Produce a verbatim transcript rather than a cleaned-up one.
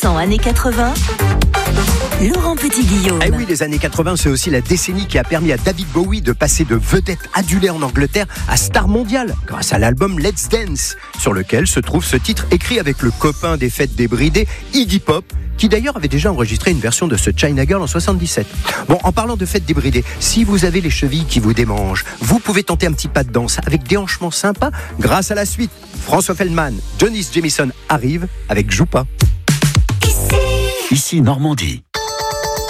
cents années quatre-vingts, Laurent Petit-Guillaume. Eh oui, les années quatre-vingts, c'est aussi la décennie qui a permis à David Bowie de passer de vedette adulée en Angleterre à star mondiale, grâce à l'album Let's Dance, sur lequel se trouve ce titre écrit avec le copain des fêtes débridées, Iggy Pop, qui d'ailleurs avait déjà enregistré une version de ce China Girl en soixante-dix-sept. Bon, en parlant de fêtes débridées, si vous avez les chevilles qui vous démangent, vous pouvez tenter un petit pas de danse avec déhanchement sympa grâce à la suite. François Feldman, Johnny Jamison arrive avec Joue pas. Ici Normandie.